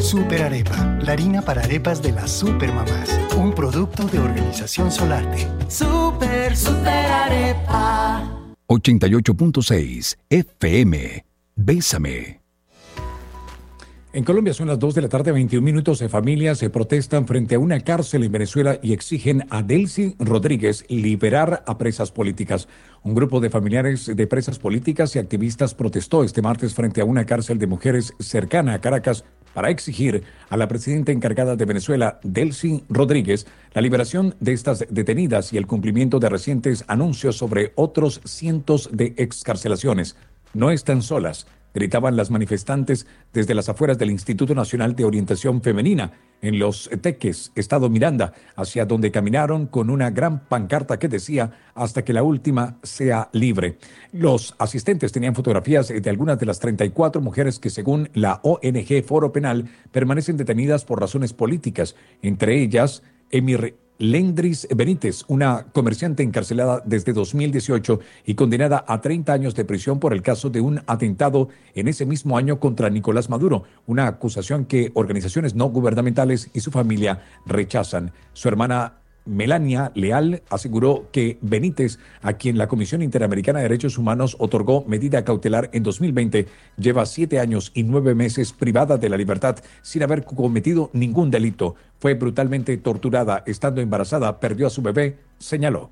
Super Arepa, la harina para arepas de las supermamás. Un producto de Organización Solarte. Super Arepa. 88.6 FM. Bésame. En Colombia son las 2 de la tarde, 21 minutos. Familias se protestan frente a una cárcel en Venezuela y exigen a Delcy Rodríguez liberar a presas políticas. Un grupo de familiares de presas políticas y activistas protestó este martes frente a una cárcel de mujeres cercana a Caracas para exigir a la presidenta encargada de Venezuela, Delcy Rodríguez, la liberación de estas detenidas y el cumplimiento de recientes anuncios sobre otros cientos de excarcelaciones. No están solas, gritaban las manifestantes desde las afueras del Instituto Nacional de Orientación Femenina, en Los Teques, Estado Miranda, hacia donde caminaron con una gran pancarta que decía hasta que la última sea libre. Los asistentes tenían fotografías de algunas de las 34 mujeres que, según la ONG Foro Penal, permanecen detenidas por razones políticas, entre ellas Lendris Benítez, una comerciante encarcelada desde 2018 y condenada a 30 años de prisión por el caso de un atentado en ese mismo año contra Nicolás Maduro, una acusación que organizaciones no gubernamentales y su familia rechazan. Su hermana Melania Leal aseguró que Benítez, a quien la Comisión Interamericana de Derechos Humanos otorgó medida cautelar en 2020, lleva 7 años y 9 meses privada de la libertad sin haber cometido ningún delito. Fue brutalmente torturada estando embarazada, perdió a su bebé, señaló.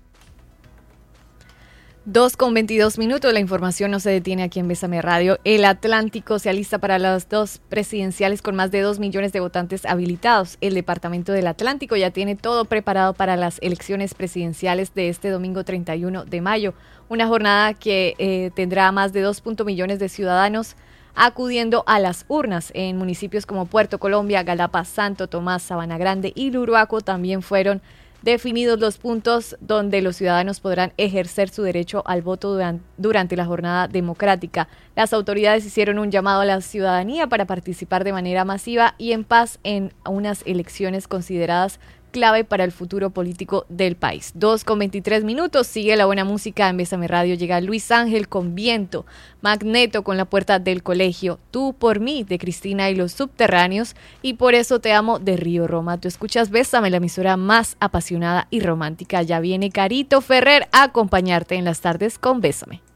2:22. La información no se detiene aquí en Bésame Radio. El Atlántico se alista para las 2 presidenciales con más de 2 millones de votantes habilitados. El Departamento del Atlántico ya tiene todo preparado para las elecciones presidenciales de este domingo 31 de mayo. Una jornada que tendrá más de 2 millones de ciudadanos acudiendo a las urnas en municipios como Puerto Colombia, Galapa, Santo Tomás, Sabana Grande y Luruaco. También fueron definidos los puntos donde los ciudadanos podrán ejercer su derecho al voto durante la jornada democrática. Las autoridades hicieron un llamado a la ciudadanía para participar de manera masiva y en paz en unas elecciones consideradas clave para el futuro político del país. 2:23. Sigue la buena música en Bésame Radio. Llega Luis Ángel con Viento, Magneto con La Puerta del Colegio, Tú por mí de Cristina y los Subterráneos y Por eso te amo de Río Roma. Tú escuchas Bésame, la emisora más apasionada y romántica. Ya viene Carito Ferrer a acompañarte en las tardes con Bésame.